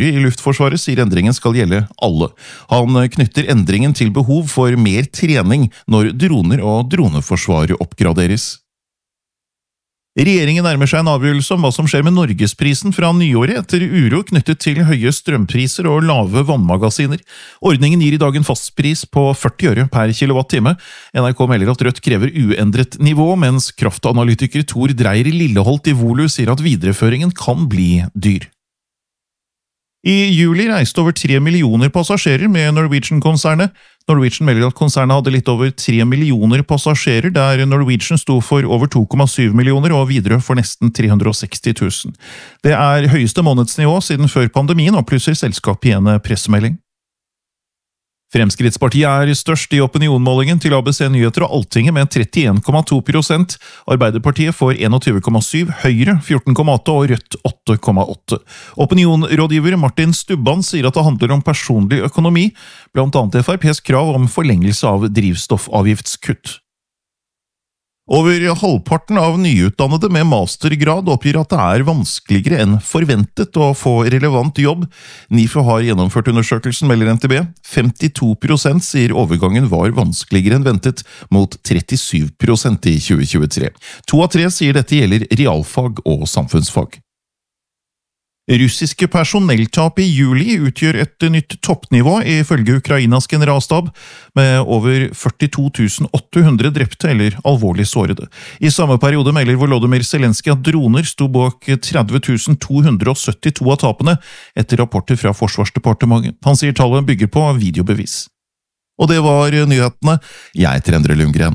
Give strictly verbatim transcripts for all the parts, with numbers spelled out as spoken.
dyre i Luftforsvaret sier endringen skal gjelde alle. Han knytter endringen til behov for mer trening når droner og droneforsvaret oppgraderes. Regjeringen nærmer seg en avgjørelse om hva som skjer med Norgesprisen fra nyåret etter uro knyttet til høye strømpriser og lave vannmagasiner. Ordningen gir i dag en fastpris på førti øre per kilowattime. N R K melder at Rødt krever uendret nivå, mens kraftanalytiker Tor Dreyer Lilleholt i Volu sier at videreføringen kan bli dyr. I juli reiste over tre millioner passasjerer med Norwegian-konsernet. Norwegian melder at konsernet hadde litt over tre millioner passasjerer, der Norwegian sto for over to komma syv millioner og Widerøe for nesten tre hundre og seksti tusen. Det er høyeste månedsnivå siden før pandemien, opplyser selskapet i en pressemelding. Fremskrittspartiet er størst i opinionmålingen til A B C Nyheter og Altinget med trettien komma to prosent. Arbeiderpartiet får einogtyve komma syv, Høyre fjorten komma åtte og Rødt åtte komma åtte. Opinionrådgiver Martin Stubban sier at det handler om personlig økonomi, blant annet F R P's krav om forlengelse av drivstoffavgiftskutt. Over halvparten av nyutdannede med mastergrad oppgir at det er vanskeligere enn forventet å få relevant jobb. NIFU har gjennomført undersøkelsen, melder N T B. femtito prosent sier overgangen var vanskeligere enn ventet, mot trettisju prosent i tjue tjuetre. To av tre sier dette gjelder realfag og samfunnsfag. Russiske personelltap i juli utgjør et nytt toppnivå ifølge Ukrainas generalstab, med over førtito tusen åtte hundre drepte eller alvorlig sårede. I samme periode melder Volodymyr Zelenskyj at droner sto bak tretti tusen to hundre og syttito av tapene, etter rapporter fra Forsvarsdepartementet. Han sier tallet bygger på videobevis. Og det var nyhetene. Jeg heter Endre Lundgren.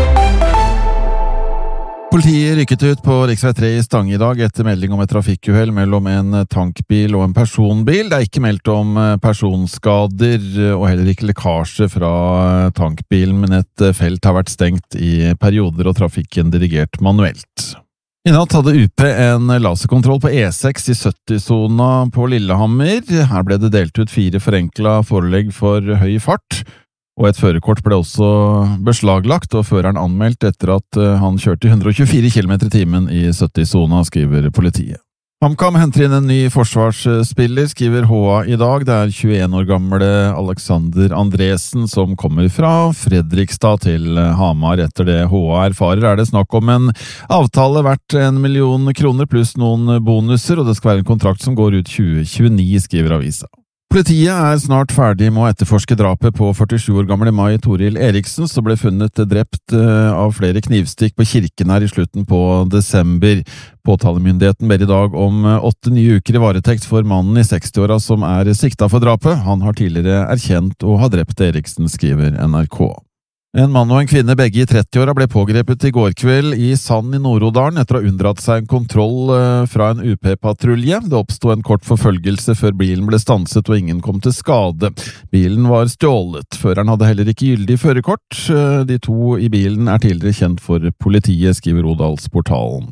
Politiet rykket ut på riksvei tre i Stange i dag etter melding om et trafikkuhell mellom en tankbil og en personbil. Det er ikke meldt om personskader og heller ikke lekkasje fra tankbilen, men et felt har vært stengt i perioder og trafikken dirigert manuelt. I natt hadde U P en laserkontroll på E seks i sytti-sona på Lillehammer. Her ble det delt ut fire forenklet forelegg for høy fart. Og et førerkort ble også beslaglagt, og føreren anmeldt etter at han kjørte hundre og tjuefire kilometer i timen i sytti-sona, skriver politiet. HamKam henter inn en ny forsvarsspiller, skriver H A i dag. Det er tjueen år gamle Alexander Andresen som kommer fra Fredrikstad til Hamar. Etter det H A erfarer er det snakk om en avtale verdt en million kroner pluss noen bonuser, og det skal være en kontrakt som går ut tjue tjueni, skriver avisa. Politiet er snart ferdig med å etterforske drapet på førtisju år gamle Mai Toril Eriksen, som ble funnet drept av flere knivstikk på Kirkenær i slutten på desember. Påtalemyndigheten ber i dag om åtte nye uker i varetekt for mannen i seksti-åra som er sikta for drapet. Han har tidligere erkjent å ha drept Eriksen, skriver N R K. En mann og en kvinne, begge i tretti-åra, ble pågrepet i går kveld i Sand i Nord-Odalen etter å ha unndratt seg en kontroll fra en U P-patrulje. Det oppstod en kort forfølgelse før bilen ble stanset og ingen kom til skade. Bilen var stjålet. Føreren hadde heller ikke gyldig førerkort. De to i bilen er tidligere kjent for politiet, skriver Odalsportalen.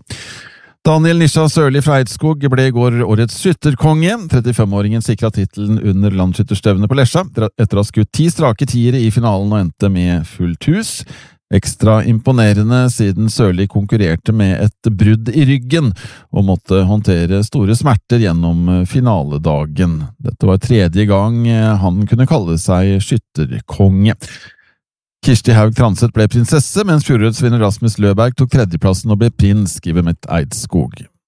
Daniel Nisha Sørli fra Eidskog ble i går årets skytterkonge. trettifem-åringen sikret titelen under landsskytterstevnet på Lesja, etter å ha skutt ti strake tiere i finalen og endte med fullt hus. Ekstra imponerende siden Sørli konkurrerte med et brudd i ryggen og måtte håndtere store smerter gjennom finaledagen. Dette var tredje gang han kunne kalle seg skytterkonge. Kirsti Haug Transet ble prinsesse, mens fjorårets vinner Rasmus Løberg tok tredjeplassen og ble prins, skriver Mett Eidskog.